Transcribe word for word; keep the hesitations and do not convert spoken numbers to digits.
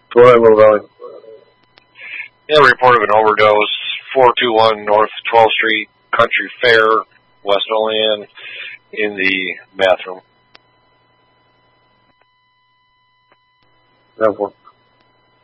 Go ahead, Little Valley. Yeah, report of an overdose, four two one North twelfth Street, Country Fair, West Olean, in the bathroom. That one.